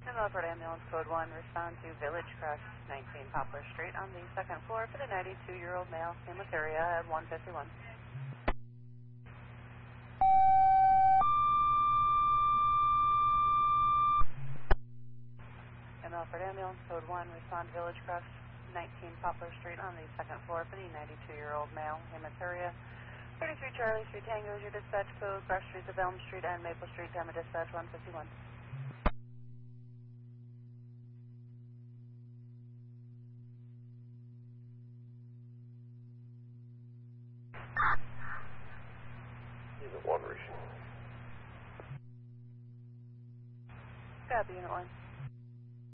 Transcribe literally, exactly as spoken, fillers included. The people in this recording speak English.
Milford Ambulance Code one, respond to Village Crest, nineteen Poplar Street on the second floor for the ninety-two-year-old male, hematuria at one fifty-one. Milford Ambulance Code one, respond to Village Crest, nineteen Poplar Street on the second floor for the ninety-two-year-old male, hematuria. thirty-three Charlie Street Tango is your dispatch code. Brush Streets of Elm Street and Maple Street, time of dispatch one fifty-one. Unit one, Rishi. Copy, Unit one.